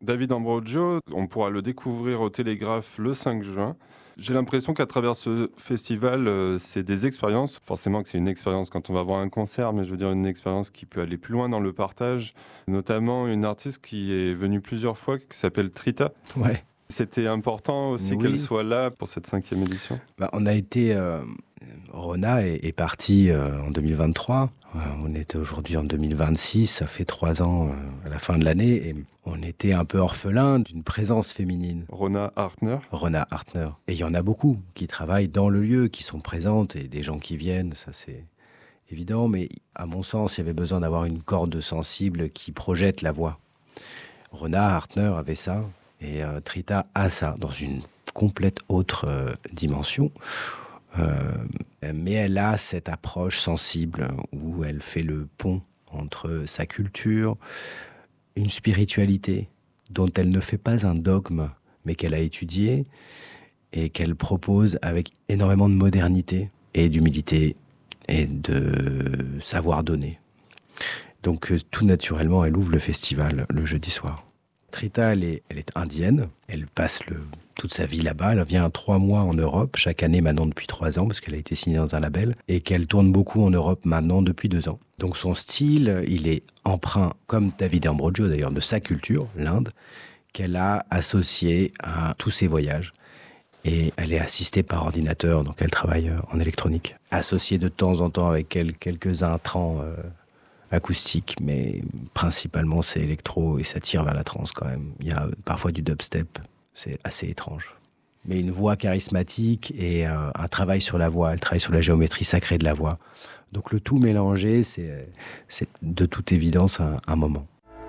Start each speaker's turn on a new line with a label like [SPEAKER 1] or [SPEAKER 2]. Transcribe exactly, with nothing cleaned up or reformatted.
[SPEAKER 1] David Ambrogio, on pourra le découvrir au Télégraphe le cinq juin. J'ai l'impression qu'à travers ce festival, euh, c'est des expériences. Forcément que c'est une expérience quand on va voir un concert, mais je veux dire une expérience qui peut aller plus loin dans le partage. Notamment une artiste qui est venue plusieurs fois, qui s'appelle Trita.
[SPEAKER 2] Ouais.
[SPEAKER 1] C'était important aussi
[SPEAKER 2] Oui.
[SPEAKER 1] qu'elle soit là pour cette cinquième édition.
[SPEAKER 2] Bah, on a été... Euh, Rona est, est partie euh, en deux mille vingt-trois. Euh, on était aujourd'hui en deux mille vingt-six. Ça fait trois ans euh, à la fin de l'année. Et on était un peu orphelin d'une présence féminine.
[SPEAKER 1] Rona Hartner.
[SPEAKER 2] Rona Hartner. Et il y en a beaucoup qui travaillent dans le lieu, qui sont présentes, et des gens qui viennent, ça c'est évident. Mais à mon sens, il y avait besoin d'avoir une corde sensible qui projette la voix. Rona Hartner avait ça. Et euh, Trita a ça, dans une complète autre euh, dimension. Euh, mais elle a cette approche sensible où elle fait le pont entre sa culture, une spiritualité dont elle ne fait pas un dogme, mais qu'elle a étudié et qu'elle propose avec énormément de modernité et d'humilité et de savoir donner. Donc tout naturellement, elle ouvre le festival le jeudi soir. Trita, elle est, elle est indienne. Elle passe le, toute sa vie là-bas. Elle vient trois mois en Europe, chaque année maintenant depuis trois ans, parce qu'elle a été signée dans un label, et qu'elle tourne beaucoup en Europe maintenant depuis deux ans. Donc son style, il est empreint, comme David Ambrogio d'ailleurs, de sa culture, l'Inde, qu'elle a associé à tous ses voyages. Et elle est assistée par ordinateur, donc elle travaille en électronique. Associée de temps en temps avec elle, quelques intrants euh, acoustique, mais principalement c'est électro et ça tire vers la trance quand même. Il y a parfois du dubstep, c'est assez étrange. Mais une voix charismatique et euh, un travail sur la voix, elle travaille sur la géométrie sacrée de la voix. Donc le tout mélangé, c'est, c'est de toute évidence un, un moment.